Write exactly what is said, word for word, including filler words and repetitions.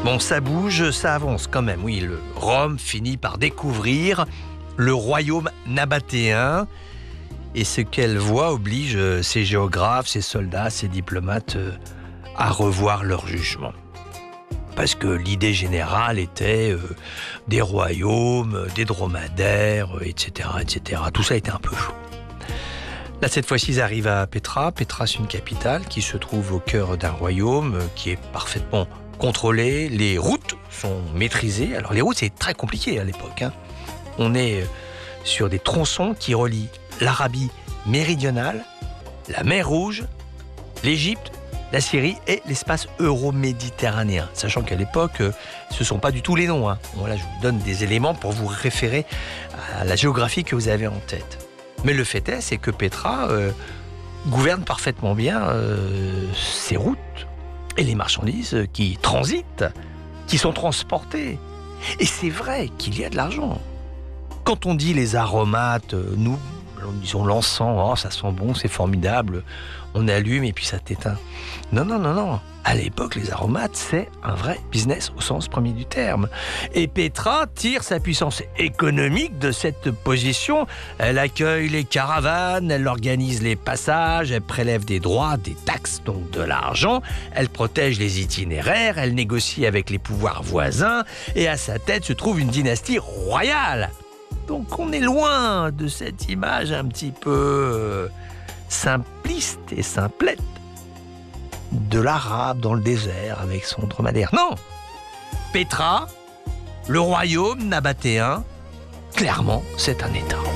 Bon, ça bouge, ça avance quand même. Oui, le Rome finit par découvrir le royaume nabatéen. Et ce qu'elle voit oblige ses géographes, ses soldats, ses diplomates à revoir leur jugement. Parce que l'idée générale était euh, des royaumes, des dromadaires, et cetera, et cetera. Tout ça était un peu flou. Là, cette fois-ci, ils arrivent à Pétra. Pétra, c'est une capitale qui se trouve au cœur d'un royaume qui est parfaitement contrôlé. Les routes sont maîtrisées. Alors, les routes, c'est très compliqué à l'époque, hein. On est sur des tronçons qui relient l'Arabie méridionale, la mer Rouge, l'Égypte, la Syrie et l'espace euro-méditerranéen. Sachant qu'à l'époque, ce ne sont pas du tout les noms, hein. Voilà, je vous donne des éléments pour vous référer à la géographie que vous avez en tête. Mais le fait est, c'est que Pétra euh, gouverne parfaitement bien euh, ses routes et les marchandises qui transitent, qui sont transportées. Et c'est vrai qu'il y a de l'argent. Quand on dit les aromates, nous, disons l'encens, oh, ça sent bon, c'est formidable, on allume et puis ça t'éteint. Non, non, non, non. À l'époque, les aromates, c'est un vrai business au sens premier du terme. Et Pétra tire sa puissance économique de cette position. Elle accueille les caravanes, elle organise les passages, elle prélève des droits, des taxes, donc de l'argent. Elle protège les itinéraires, elle négocie avec les pouvoirs voisins. Et à sa tête se trouve une dynastie royale. Donc on est loin de cette image un petit peu simpliste et simplette de l'arabe dans le désert avec son dromadaire. Non, Pétra, le royaume nabatéen, clairement, c'est un État.